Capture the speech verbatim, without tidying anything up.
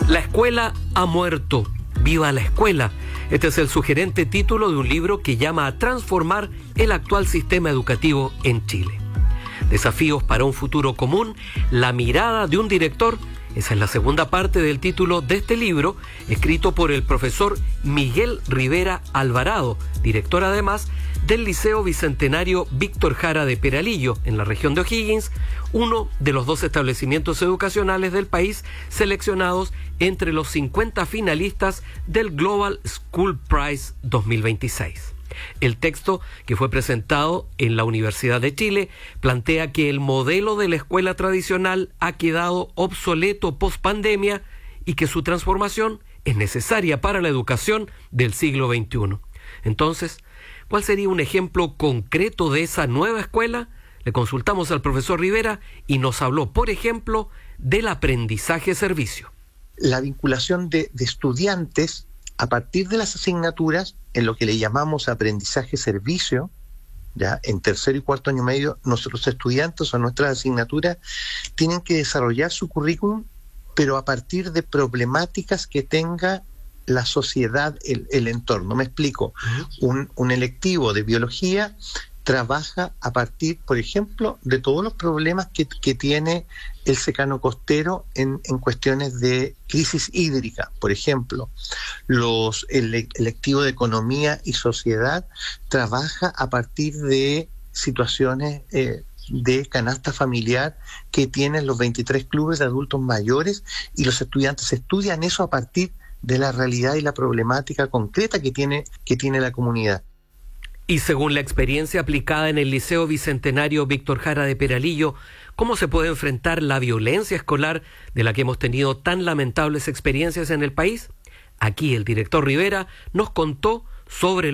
La escuela ha muerto. ¡Viva la escuela! Este es el sugerente título de un libro que llama a transformar el actual sistema educativo en Chile. Desafíos para un futuro común, la mirada de un director. Esa es la segunda parte del título de este libro, escrito por el profesor Miguel Rivera Alvarado, director además del Liceo Bicentenario Víctor Jara de Peralillo, en la región de O'Higgins, uno de los dos establecimientos educacionales del país seleccionados entre los cincuenta finalistas del Global School Prize dos mil veintiséis. El texto, que fue presentado en la Universidad de Chile, plantea que el modelo de la escuela tradicional ha quedado obsoleto post-pandemia y que su transformación es necesaria para la educación del siglo veintiuno. Entonces, ¿cuál sería un ejemplo concreto de esa nueva escuela? Le consultamos al profesor Rivera y nos habló, por ejemplo, del aprendizaje-servicio. La vinculación de, de estudiantes a partir de las asignaturas en lo que le llamamos aprendizaje-servicio, ya en tercero y cuarto año medio, nuestros estudiantes o nuestras asignaturas tienen que desarrollar su currículum, pero a partir de problemáticas que tenga la sociedad, el, el entorno. Me explico. Uh-huh. Un, un electivo de biología trabaja a partir, por ejemplo, de todos los problemas que, que tiene el secano costero en, en cuestiones de crisis hídrica. Por ejemplo, los, el electivo de economía y sociedad trabaja a partir de situaciones eh, de canasta familiar que tienen los veintitrés clubes de adultos mayores, y los estudiantes estudian eso a partir de la realidad y la problemática concreta que tiene, que tiene la comunidad. Y según la experiencia aplicada en el Liceo Bicentenario Víctor Jara de Peralillo, ¿cómo se puede enfrentar la violencia escolar de la que hemos tenido tan lamentables experiencias en el país? Aquí el director Rivera nos contó sobre